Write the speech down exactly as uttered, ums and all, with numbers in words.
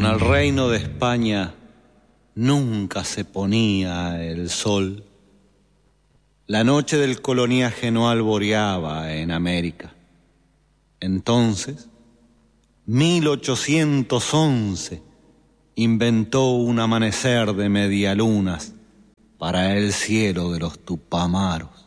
el reino de España nunca se ponía el sol. La noche del coloniaje no alboreaba en América. Entonces, mil ochocientos once, inventó un amanecer de medialunas para el cielo de los Tupamaros.